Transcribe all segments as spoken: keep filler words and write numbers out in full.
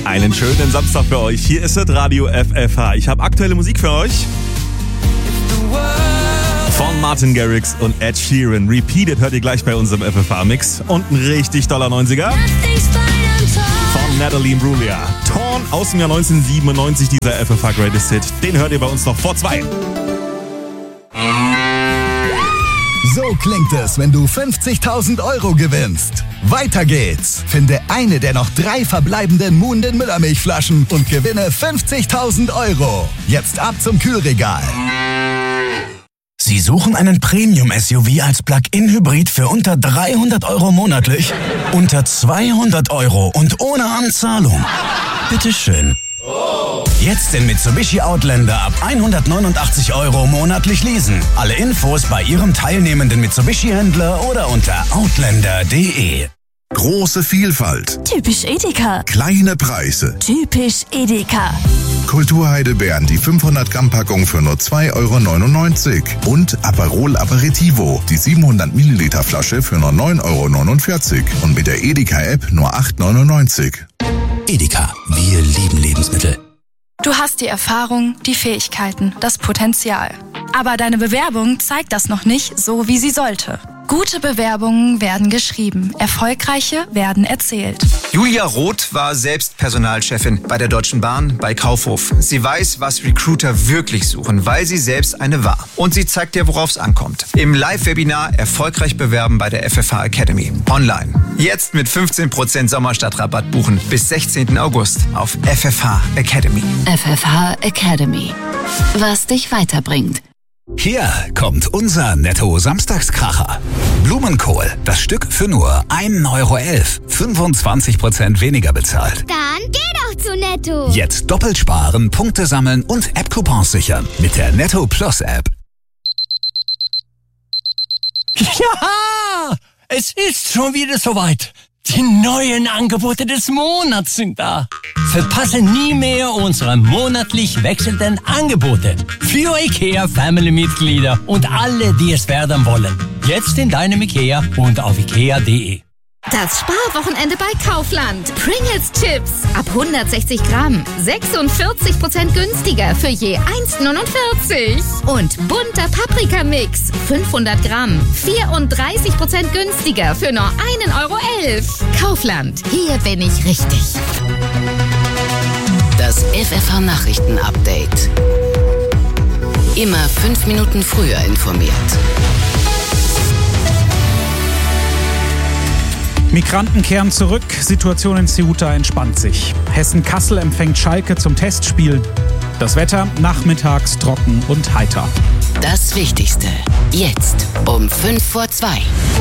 Einen schönen Samstag für euch. Hier ist das Radio F F H. Ich habe aktuelle Musik für euch. Von Martin Garrix und Ed Sheeran. Repeated hört ihr gleich bei unserem F F H-Mix. Und ein richtig toller neunziger. Von Natalie Imbruglia. Torn aus dem Jahr neunzehnhundertsiebenundneunzig, dieser F F H Greatest Hit. Den hört ihr bei uns noch vor zwei. So klingt es, wenn du fünfzigtausend Euro gewinnst. Weiter geht's. Finde eine der noch drei verbleibenden Moon den Müllermilchflaschen und gewinne fünfzigtausend Euro. Jetzt ab zum Kühlregal. Sie suchen einen Premium-S U V als Plug-in-Hybrid für unter dreihundert Euro monatlich? Unter zweihundert Euro und ohne Anzahlung? Bitteschön. Jetzt den Mitsubishi Outlander ab hundertneunundachtzig Euro monatlich leasen. Alle Infos bei Ihrem teilnehmenden Mitsubishi-Händler oder unter outlander punkt de. Große Vielfalt. Typisch Edeka. Kleine Preise. Typisch Edeka. Kulturheidelbeeren, die fünfhundert Gramm Packung für nur zwei Euro neunundneunzig. Und Aperol Aperitivo, die siebenhundert Milliliter Flasche für nur neun Euro neunundvierzig. Und mit der Edeka-App nur acht Euro neunundneunzig. Edeka, wir lieben Lebensmittel. Du hast die Erfahrung, die Fähigkeiten, das Potenzial. Aber deine Bewerbung zeigt das noch nicht so, wie sie sollte. Gute Bewerbungen werden geschrieben, erfolgreiche werden erzählt. Julia Roth war selbst Personalchefin bei der Deutschen Bahn bei Kaufhof. Sie weiß, was Recruiter wirklich suchen, weil sie selbst eine war. Und sie zeigt dir, worauf es ankommt. Im Live-Webinar Erfolgreich bewerben bei der F F H Academy. Online. Jetzt mit fünfzehn Prozent Sommerstadtrabatt buchen bis sechzehnten August auf F F H Academy. F F H Academy. Was dich weiterbringt. Hier kommt unser Netto-Samstagskracher. Blumenkohl, das Stück für nur ein Euro elf. fünfundzwanzig Prozent weniger bezahlt. Dann geh doch zu Netto. Jetzt doppelt sparen, Punkte sammeln und App-Coupons sichern mit der Netto Plus App. Ja, es ist schon wieder soweit. Die neuen Angebote des Monats sind da. Verpasse nie mehr unsere monatlich wechselnden Angebote für IKEA Family-Mitglieder und alle, die es werden wollen. Jetzt in deinem IKEA und auf ikea punkt de. Das Sparwochenende bei Kaufland. Pringles Chips ab hundertsechzig Gramm. sechsundvierzig Prozent günstiger für je eins Euro neunundvierzig. Und bunter Paprikamix. fünfhundert Gramm. vierunddreißig Prozent günstiger für nur ein Euro elf. Kaufland. Hier bin ich richtig. Das F F H Nachrichten-Update. Immer fünf Minuten früher informiert. Migranten kehren zurück, Situation in Ceuta entspannt sich. Hessen-Kassel empfängt Schalke zum Testspiel. Das Wetter nachmittags trocken und heiter. Das Wichtigste jetzt um fünf vor zwei.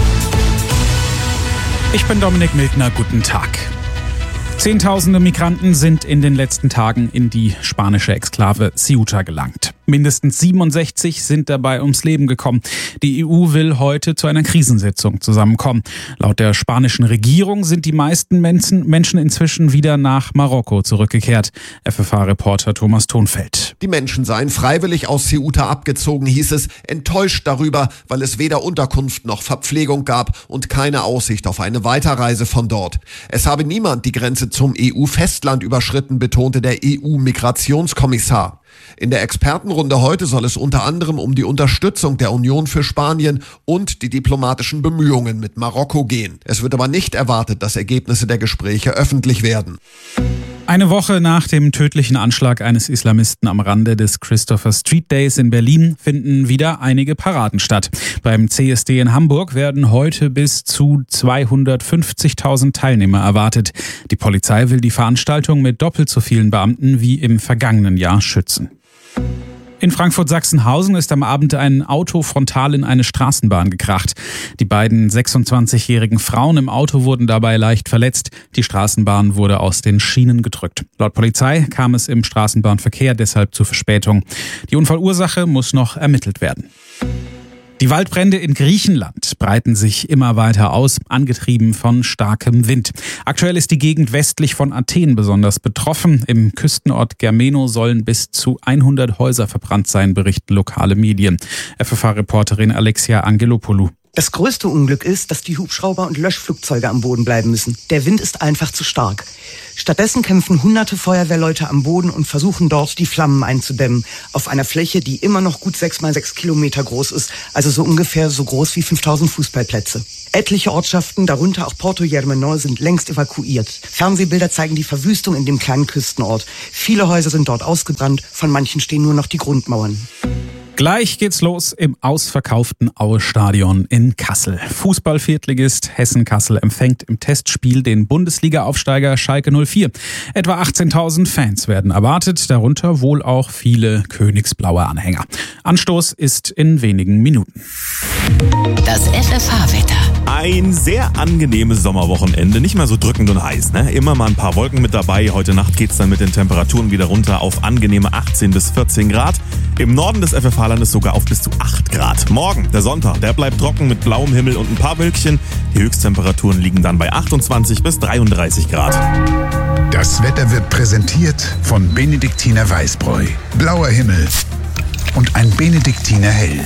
Ich bin Dominik Milkner, guten Tag. Zehntausende Migranten sind in den letzten Tagen in die spanische Exklave Ceuta gelangt. Mindestens siebenundsechzig sind dabei ums Leben gekommen. Die E U will heute zu einer Krisensitzung zusammenkommen. Laut der spanischen Regierung sind die meisten Menschen inzwischen wieder nach Marokko zurückgekehrt. F F H-Reporter Thomas Thonfeld. Die Menschen seien freiwillig aus Ceuta abgezogen, hieß es, enttäuscht darüber, weil es weder Unterkunft noch Verpflegung gab und keine Aussicht auf eine Weiterreise von dort. Es habe niemand die Grenze zum E U-Festland überschritten, betonte der E U-Migrationskommissar. In der Expertenrunde heute soll es unter anderem um die Unterstützung der Union für Spanien und die diplomatischen Bemühungen mit Marokko gehen. Es wird aber nicht erwartet, dass Ergebnisse der Gespräche öffentlich werden. Eine Woche nach dem tödlichen Anschlag eines Islamisten am Rande des Christopher Street Days in Berlin finden wieder einige Paraden statt. Beim C S D in Hamburg werden heute bis zu zweihundertfünfzigtausend Teilnehmer erwartet. Die Polizei will die Veranstaltung mit doppelt so vielen Beamten wie im vergangenen Jahr schützen. In Frankfurt-Sachsenhausen ist am Abend ein Auto frontal in eine Straßenbahn gekracht. Die beiden sechsundzwanzigjährigen Frauen im Auto wurden dabei leicht verletzt. Die Straßenbahn wurde aus den Schienen gedrückt. Laut Polizei kam es im Straßenbahnverkehr deshalb zu Verspätung. Die Unfallursache muss noch ermittelt werden. Die Waldbrände in Griechenland breiten sich immer weiter aus, angetrieben von starkem Wind. Aktuell ist die Gegend westlich von Athen besonders betroffen. Im Küstenort Germeno sollen bis zu hundert Häuser verbrannt sein, berichten lokale Medien. F F H-Reporterin Alexia Angelopoulou. Das größte Unglück ist, dass die Hubschrauber und Löschflugzeuge am Boden bleiben müssen. Der Wind ist einfach zu stark. Stattdessen kämpfen hunderte Feuerwehrleute am Boden und versuchen dort, die Flammen einzudämmen. Auf einer Fläche, die immer noch gut sechs mal sechs Kilometer groß ist, also so ungefähr so groß wie fünftausend Fußballplätze. Etliche Ortschaften, darunter auch Porto Germenor, sind längst evakuiert. Fernsehbilder zeigen die Verwüstung in dem kleinen Küstenort. Viele Häuser sind dort ausgebrannt, von manchen stehen nur noch die Grundmauern. Gleich geht's los im ausverkauften Aue-Stadion in Kassel. Fußball-Viertligist Hessen-Kassel empfängt im Testspiel den Bundesliga-Aufsteiger Schalke null vier. Etwa achtzehntausend Fans werden erwartet, darunter wohl auch viele königsblaue Anhänger. Anstoß ist in wenigen Minuten. Das F F H-Wetter. Ein sehr angenehmes Sommerwochenende, nicht mehr so drückend und heiß, ne? Immer mal ein paar Wolken mit dabei. Heute Nacht geht's dann mit den Temperaturen wieder runter auf angenehme achtzehn bis vierzehn Grad. Im Norden des F F H-Landes sogar auf bis zu acht Grad. Morgen, der Sonntag, der bleibt trocken mit blauem Himmel und ein paar Wölkchen. Die Höchsttemperaturen liegen dann bei achtundzwanzig bis dreiunddreißig Grad. Das Wetter wird präsentiert von Benediktiner Weißbräu. Blauer Himmel und ein Benediktiner Hell.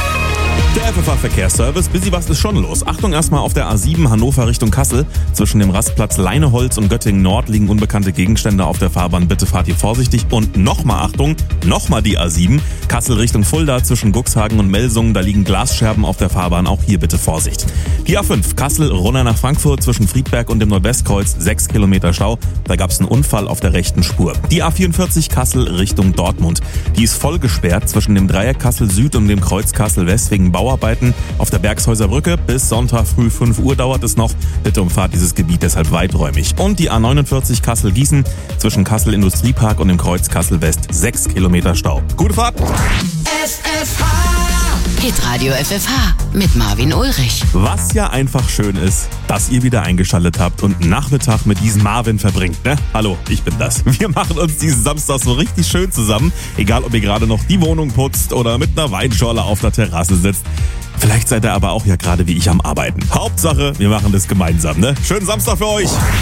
Der F F H-Verkehrsservice, busy was ist schon los. Achtung erstmal auf der A sieben Hannover Richtung Kassel. Zwischen dem Rastplatz Leineholz und Göttingen Nord liegen unbekannte Gegenstände auf der Fahrbahn. Bitte fahrt hier vorsichtig. Und nochmal Achtung, nochmal die A sieben. Kassel Richtung Fulda zwischen Guxhagen und Melsungen. Da liegen Glasscherben auf der Fahrbahn. Auch hier bitte Vorsicht. Die A fünf Kassel runter nach Frankfurt zwischen Friedberg und dem Nordwestkreuz. Sechs Kilometer Stau. Da gab es einen Unfall auf der rechten Spur. Die A vierundvierzig Kassel Richtung Dortmund. Die ist voll gesperrt zwischen dem Dreieck Kassel Süd und dem Kreuz Kassel West wegen Bauarbeiten auf der Bergshäuser Brücke. Bis Sonntag früh fünf Uhr dauert es noch. Bitte umfahrt dieses Gebiet deshalb weiträumig. Und die A neunundvierzig Kassel-Gießen zwischen Kassel Industriepark und dem Kreuz Kassel West. Sechs Kilometer Stau. Gute Fahrt! F F H. Hitradio F F H mit Marvin Ulrich. Was ja einfach schön ist, dass ihr wieder eingeschaltet habt und einen Nachmittag mit diesem Marvin verbringt, ne? Hallo, ich bin das. Wir machen uns diesen Samstag so richtig schön zusammen. Egal, ob ihr gerade noch die Wohnung putzt oder mit einer Weinschorle auf der Terrasse sitzt. Vielleicht seid ihr aber auch ja gerade wie ich am Arbeiten. Hauptsache, wir machen das gemeinsam, ne? Schönen Samstag für euch!